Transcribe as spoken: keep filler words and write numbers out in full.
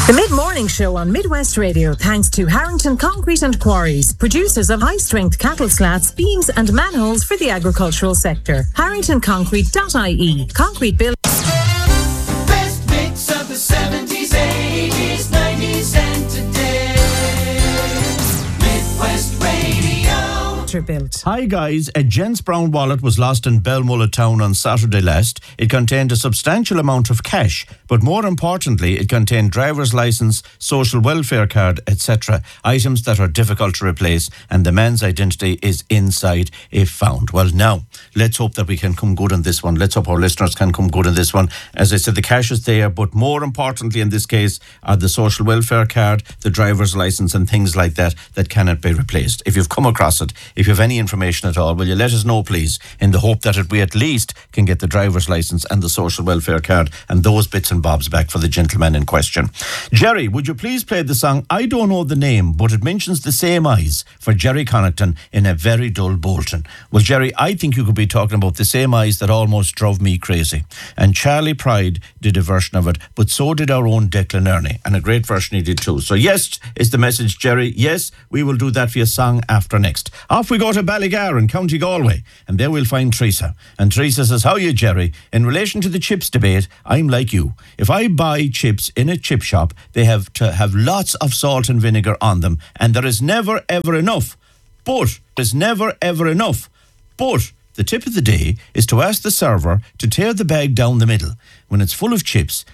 The Mid-Morning Show on Midwest Radio, thanks to Harrington Concrete and Quarries, producers of high-strength cattle slats, beams and manholes for the agricultural sector. harrington concrete dot I E. Concrete build. Best mix of the seventies, eighties, nineties and today. Midwest Radio. Built. Hi guys, a Gents Brown wallet was lost in Belmullet town on Saturday last. It contained a substantial amount of cash, but more importantly, it contained driver's licence, social welfare card, et cetera. Items that are difficult to replace, and the man's identity is inside if found. Well, now, let's hope that we can come good on this one. Let's hope our listeners can come good on this one. As I said, the cash is there, but more importantly in this case are the social welfare card, the driver's licence and things like that that cannot be replaced. If you've come across it, if you have any information at all, will you let us know, please, in the hope that we at least can get the driver's licence and the social welfare card and those bits and bobs back for the gentleman in question. Jerry, would you please play the song? I don't know the name, but it mentions the same eyes for Jerry Connaughton in A Very Dull Bolton. Well, Jerry, I think you could be talking about the same eyes that almost drove me crazy. And Charlie Pride did a version of it, but so did our own Declan Ernie, and a great version he did too. So yes, is the message, Jerry. Yes, we will do that for your song after next. Off we go to Ballygar in County Galway, and there we'll find Teresa. And Teresa says, how are you, Jerry? In relation to the chips debate, I'm like you. If I buy chips in a chip shop, they have to have lots of salt and vinegar on them, and there is never ever enough. But there's never ever enough. But the tip of the day is to ask the server to tear the bag down the middle. When it's full of chips,